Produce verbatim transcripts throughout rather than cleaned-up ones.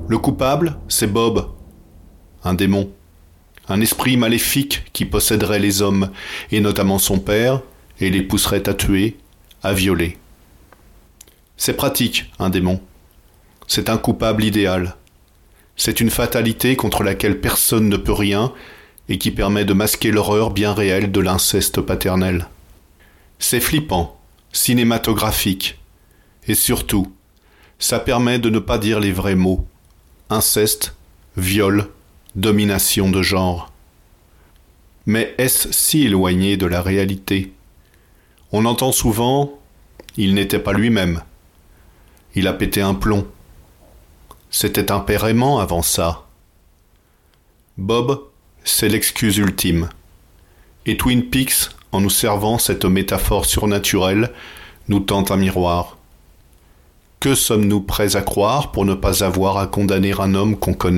Le coupable, c'est Bob, un démon, un esprit maléfique qui posséderait les hommes, et notamment son père, et les pousserait à tuer, à violer. C'est pratique, un démon. C'est un coupable idéal. C'est une fatalité contre laquelle personne ne peut rien et qui permet de masquer l'horreur bien réelle de l'inceste paternel. C'est flippant, cinématographique, et surtout, ça permet de ne pas dire les vrais mots. Inceste, viol, domination de genre. Mais est-ce si éloigné de la réalité ? On entend souvent « il n'était pas lui-même ». Il a pété un plomb. C'était un père aimant avant ça. Bob, c'est l'excuse ultime. Et Twin Peaks, en nous servant cette métaphore surnaturelle, nous tend un miroir. Que sommes-nous prêts à croire pour ne pas avoir à condamner un homme qu'on connaît ?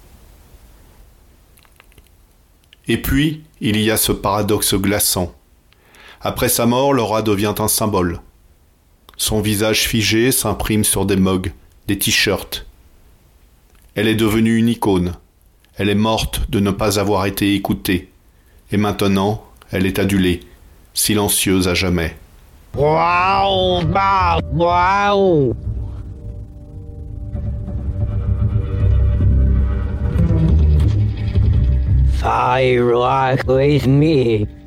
Et puis, il y a ce paradoxe glaçant. Après sa mort, Laura devient un symbole. Son visage figé s'imprime sur des mugs, des t-shirts. Elle est devenue une icône. Elle est morte de ne pas avoir été écoutée. Et maintenant, elle est adulée, silencieuse à jamais. Wow, wow, wow. Fire rock with me.